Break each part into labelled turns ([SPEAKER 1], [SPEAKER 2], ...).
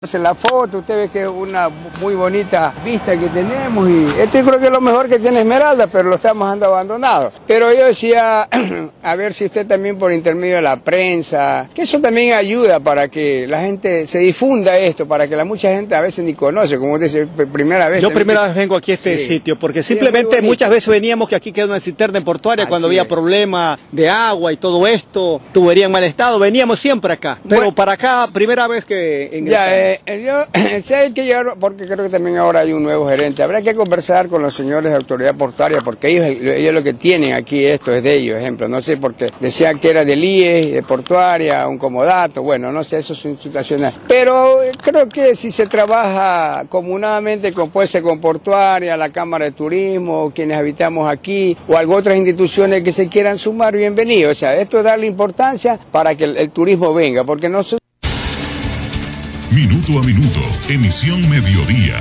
[SPEAKER 1] En la foto usted ve que es una muy bonita vista que tenemos y esto yo creo que es lo mejor que tiene Esmeralda, pero lo estamos dando abandonado. Pero yo decía, a ver si usted también por intermedio de la prensa, que eso también ayuda para que la gente se difunda esto, para que la mucha gente a veces ni conoce, como usted dice, primera vez.
[SPEAKER 2] Yo primera vez vengo aquí a este sitio, porque simplemente muchas veces veníamos que aquí queda una cisterna en Portuaria cuando había problema de agua y todo esto, tubería en mal estado, veníamos siempre acá, pero bueno, para acá, primera vez que ingresamos.
[SPEAKER 1] Yo sé hay que llegar, porque creo que también ahora hay un nuevo gerente. Habrá que conversar con los señores de autoridad portuaria, porque ellos lo que tienen aquí, esto es de ellos, ejemplo. No sé, porque decía que era del IES, de Portuaria, un comodato, bueno, no sé, eso es institucional. Pero creo que si se trabaja comunadamente con Portuaria, la Cámara de Turismo, quienes habitamos aquí, o algunas otras instituciones que se quieran sumar, bienvenidos. O sea, esto es darle importancia para que el turismo venga, porque no se...
[SPEAKER 3] Minuto a minuto, emisión mediodía.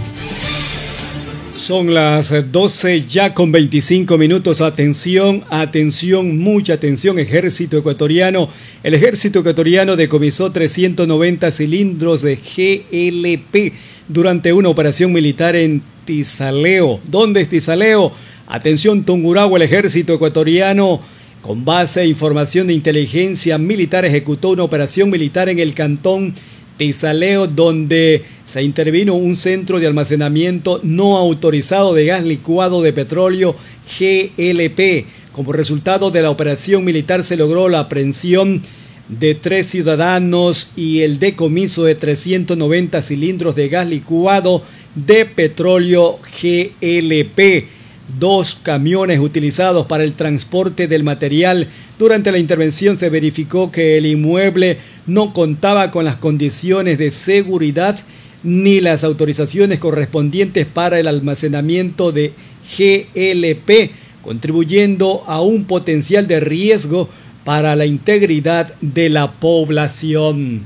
[SPEAKER 2] Son las 12 ya con 25 minutos. Atención, atención, mucha atención, ejército ecuatoriano. El ejército ecuatoriano decomisó 390 cilindros de GLP durante una operación militar en Tizaleo. ¿Dónde es Tizaleo? Atención, Tungurahua, el ejército ecuatoriano, con base a información de inteligencia militar, ejecutó una operación militar en el cantón Tizaleo, donde se intervino un centro de almacenamiento no autorizado de gas licuado de petróleo GLP. Como resultado de la operación militar se logró la aprehensión de 3 ciudadanos y el decomiso de 390 cilindros de gas licuado de petróleo GLP. 2 camiones utilizados para el transporte del material. Durante la intervención se verificó que el inmueble no contaba con las condiciones de seguridad ni las autorizaciones correspondientes para el almacenamiento de GLP, contribuyendo a un potencial de riesgo para la integridad de la población.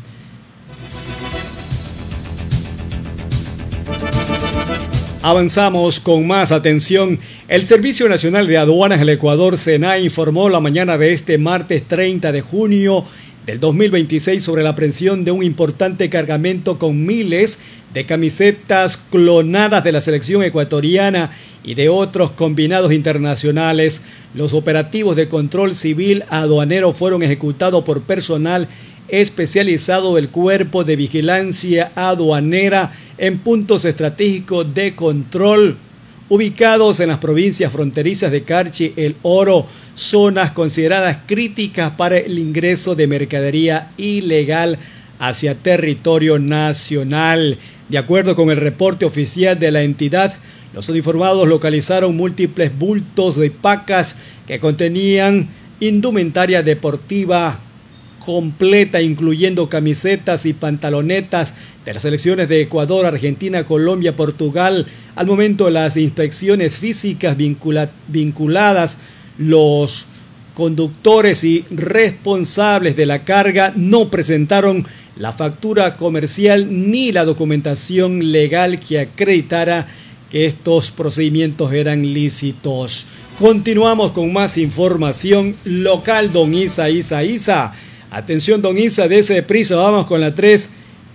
[SPEAKER 2] Avanzamos con más atención. El Servicio Nacional de Aduanas del Ecuador, SENAE, informó la mañana de este martes 30 de junio del 2026 sobre la aprehensión de un importante cargamento con miles de camisetas clonadas de la selección ecuatoriana y de otros combinados internacionales. Los operativos de control civil aduanero fueron ejecutados por personal especializado del Cuerpo de Vigilancia Aduanera en puntos estratégicos de control ubicados en las provincias fronterizas de Carchi, El Oro, zonas consideradas críticas para el ingreso de mercadería ilegal hacia territorio nacional. De acuerdo con el reporte oficial de la entidad, los uniformados localizaron múltiples bultos de pacas que contenían indumentaria deportiva completa, incluyendo camisetas y pantalonetas de las selecciones de Ecuador, Argentina, Colombia, Portugal. Al momento de las inspecciones físicas vinculadas, los conductores y responsables de la carga no presentaron la factura comercial ni la documentación legal que acreditara que estos procedimientos eran lícitos. Continuamos con más información local. Don Isa. Atención, don Isa, dese deprisa, vamos con la 3.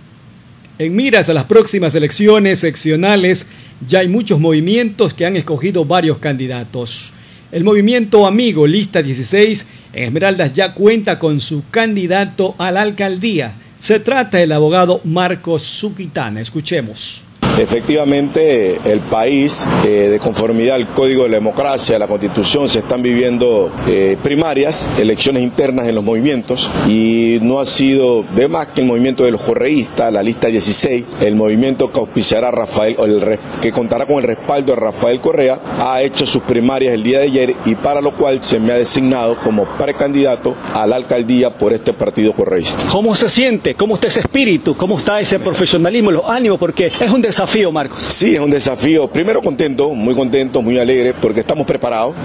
[SPEAKER 2] En miras a las próximas elecciones seccionales, ya hay muchos movimientos que han escogido varios candidatos. El movimiento Amigo, lista 16, en Esmeraldas ya cuenta con su candidato a la alcaldía. Se trata del abogado Marcos Zuquitana. Escuchemos.
[SPEAKER 4] Efectivamente, el país, de conformidad al Código de la Democracia, a la Constitución, se están viviendo primarias, elecciones internas en los movimientos, y no ha sido de más que el movimiento de los correístas, la lista 16, el movimiento que auspiciará que contará con el respaldo de Rafael Correa, ha hecho sus primarias el día de ayer, y para lo cual se me ha designado como precandidato a la alcaldía por este partido correísta.
[SPEAKER 2] ¿Cómo se siente? ¿Cómo está ese espíritu? ¿Cómo está ese profesionalismo, los ánimos? Porque es un desafío desafío, Marcos.
[SPEAKER 4] Sí, es un desafío. Primero contento, muy alegre, porque estamos preparados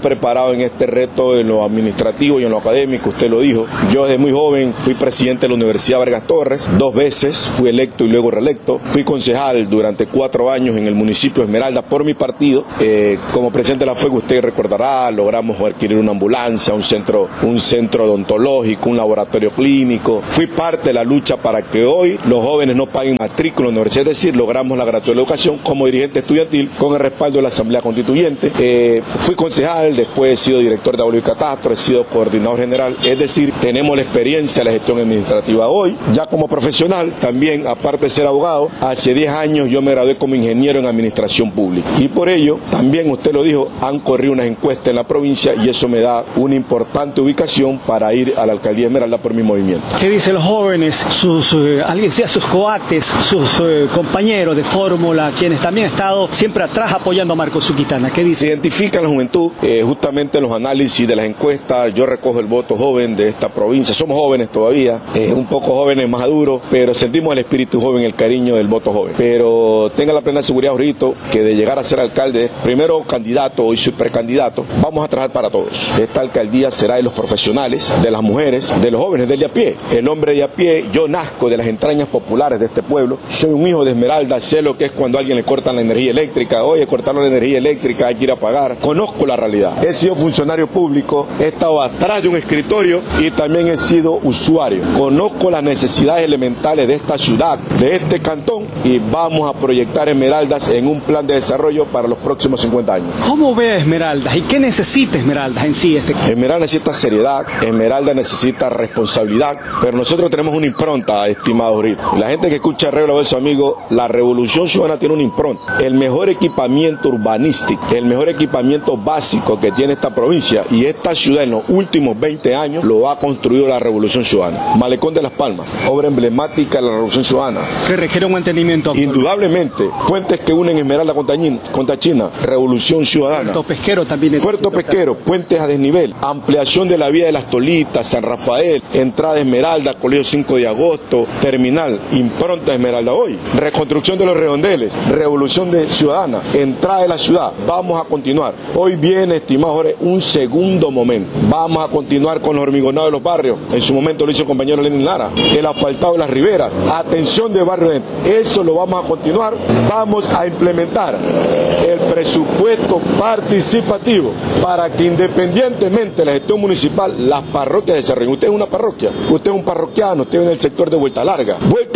[SPEAKER 4] en este reto en lo administrativo y en lo académico, usted lo dijo. Yo desde muy joven fui presidente de la Universidad Vargas Torres, 2 veces fui electo y luego reelecto. Fui concejal durante 4 años en el municipio de Esmeralda por mi partido. Como presidente de la FUEG, usted recordará, logramos adquirir una ambulancia, un centro odontológico, un laboratorio clínico. Fui parte de la lucha para que hoy los jóvenes no paguen matrícula en la universidad, es decir, logramos la gratuidad de la educación como dirigente estudiantil con el respaldo de la Asamblea Constituyente. Fui concejal, después he sido director de Avalúo y Catastro, he sido coordinador general, es decir, tenemos la experiencia de la gestión administrativa. Hoy, ya como profesional, también, aparte de ser abogado, hace 10 años yo me gradué como ingeniero en administración pública. Y por ello, también usted lo dijo, han corrido unas encuestas en la provincia y eso me da una importante ubicación para ir a la alcaldía de Esmeralda por mi movimiento.
[SPEAKER 2] ¿Qué dicen los jóvenes, alguien sea sus coates, sus compañeros de fórmula, quienes también han estado siempre atrás apoyando a Marcos Suquitana? ¿Qué dicen?
[SPEAKER 4] Se identifica la juventud, justamente en los análisis de las encuestas, yo recojo el voto joven de esta provincia, somos jóvenes todavía, un poco jóvenes, maduros, pero sentimos el espíritu joven, el cariño del voto joven. Pero tenga la plena seguridad, Jorito, que de llegar a ser alcalde, primero candidato, hoy soy precandidato, vamos a trabajar para todos. Esta alcaldía será de los profesionales, de las mujeres, de los jóvenes, del de a pie. El hombre de a pie, yo nazco de las entrañas populares de este pueblo, soy un hijo de Esmeralda, sé lo que es cuando a alguien le cortan la energía eléctrica, oye, cortaron la energía eléctrica, hay que ir a pagar. Conozco la realidad. He sido funcionario público, he estado atrás de un escritorio y también he sido usuario. Conozco las necesidades elementales de esta ciudad, de este cantón, y vamos a proyectar Esmeraldas en un plan de desarrollo para los próximos 50 años.
[SPEAKER 2] ¿Cómo ve a Esmeraldas y qué necesita Esmeraldas en sí?
[SPEAKER 4] Esmeralda necesita seriedad, Esmeralda necesita responsabilidad, pero nosotros tenemos una impronta, estimado Jorito. La gente que escucha Arreglo de su amigo, la Revolución Ciudadana tiene una impronta. El mejor equipamiento urbanístico, el mejor equipamiento básico que tiene esta provincia y esta ciudad en los últimos 20 años lo ha construido la Revolución Ciudadana. Malecón de Las Palmas, obra emblemática de la Revolución Ciudadana.
[SPEAKER 2] Que requiere un mantenimiento actual.
[SPEAKER 4] Indudablemente, puentes que unen Esmeralda con Tachina, Revolución Ciudadana.
[SPEAKER 2] Puerto Pesquero también.
[SPEAKER 4] Puerto Pesquero, puentes a desnivel, ampliación de la vía de las Tolitas, San Rafael, entrada de Esmeralda, Colegio 5 de Agosto, terminal, impronta Esmeralda hoy, reconstrucción de los redondeles, Revolución Ciudadana, entrada de la ciudad. Vamos a continuar. Hoy viene, estimado Jorge, un segundo momento. Vamos a continuar con los hormigonados de los barrios. En su momento lo hizo el compañero Lenin Lara. El asfaltado de las riberas. Atención de barrio dentro. Eso lo vamos a continuar. Vamos a implementar el presupuesto participativo para que independientemente de la gestión municipal, las parroquias desarrollen. Usted es una parroquia, usted es un parroquiano, usted viene del sector de Vuelta Larga,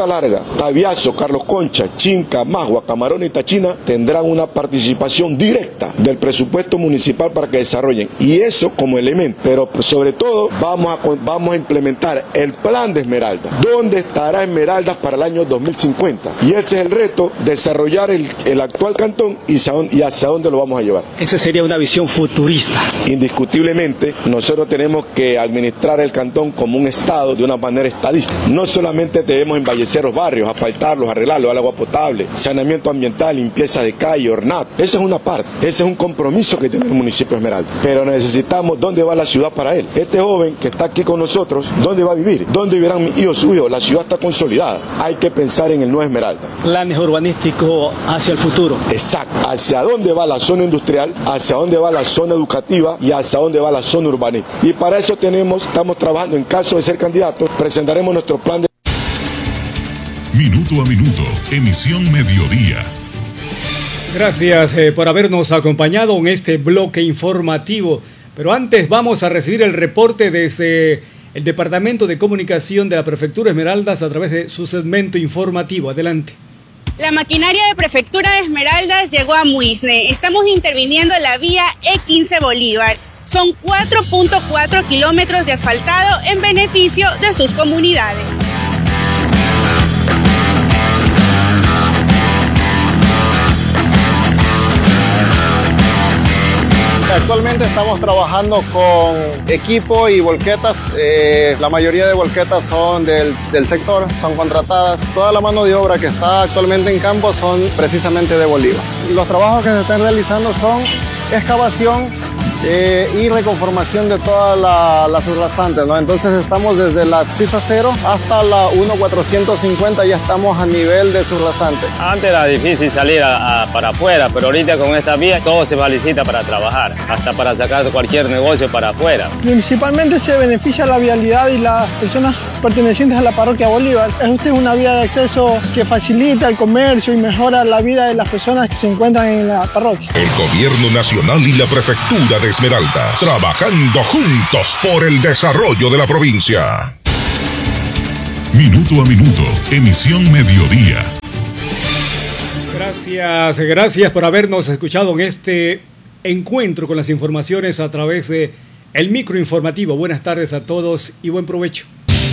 [SPEAKER 4] Tabiazo, Carlos Concha, Chinca, Magua, Camarón y Tachina tendrán una participación directa del presupuesto municipal para que desarrollen, y eso como elemento, pero sobre todo vamos a implementar el plan de Esmeralda. ¿Dónde estará Esmeraldas para el año 2050? Y ese es el reto, desarrollar el actual cantón y hacia dónde lo vamos a llevar.
[SPEAKER 2] Esa sería una visión futurista.
[SPEAKER 4] Indiscutiblemente, nosotros tenemos que administrar el cantón como un estado de una manera estadística. No solamente debemos embellecer los barrios, asfaltarlos, arreglarlos, dar agua potable, saneamiento ambiental, limpieza de calle, ornato. Esa es una parte, ese es un compromiso que tiene el municipio de Esmeralda. Pero necesitamos dónde va la ciudad para él. Este joven que está aquí con nosotros, ¿dónde va a vivir? ¿Dónde vivirán mis hijos, su hijo? La ciudad está consolidada. Hay que pensar en el nuevo Esmeralda.
[SPEAKER 2] Planes urbanísticos hacia el futuro.
[SPEAKER 4] Exacto. Hacia dónde va la zona industrial, hacia dónde va la zona educativa y hacia dónde va la zona urbanística. Y para eso estamos trabajando, en caso de ser candidatos, presentaremos nuestro plan de...
[SPEAKER 3] Minuto a minuto, emisión Mediodía.
[SPEAKER 2] Gracias por habernos acompañado en este bloque informativo. Pero antes vamos a recibir el reporte desde el Departamento de Comunicación de la Prefectura Esmeraldas a través de su segmento informativo. Adelante.
[SPEAKER 5] La maquinaria de Prefectura de Esmeraldas llegó a Muisne. Estamos interviniendo la vía E15 Bolívar. Son 4.4 kilómetros de asfaltado en beneficio de sus comunidades.
[SPEAKER 6] Actualmente estamos trabajando con equipo y volquetas. La mayoría de volquetas son del sector, son contratadas. Toda la mano de obra que está actualmente en campo son precisamente de Bolívar. Los trabajos que se están realizando son excavación y reconformación de toda la subrasante, ¿no? Entonces estamos desde la CISA 0 hasta la 1450, ya estamos a nivel de subrasante.
[SPEAKER 7] Antes era difícil salir para afuera, pero ahorita con esta vía todo se facilita para trabajar, hasta para sacar cualquier negocio para afuera.
[SPEAKER 8] Principalmente se beneficia la vialidad y las personas pertenecientes a la parroquia Bolívar. Esta es una vía de acceso que facilita el comercio y mejora la vida de las personas que se encuentran en la parroquia.
[SPEAKER 3] El Gobierno Nacional y la Prefectura de Esmeraldas, trabajando juntos por el desarrollo de la provincia. Minuto a minuto, emisión mediodía.
[SPEAKER 2] Gracias por habernos escuchado en este encuentro con las informaciones a través de el microinformativo. Buenas tardes a todos y buen provecho.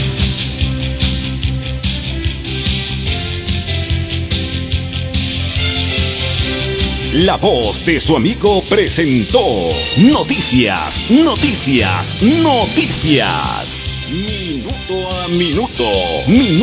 [SPEAKER 9] La Voz de su amigo presentó Noticias. Minuto a minuto.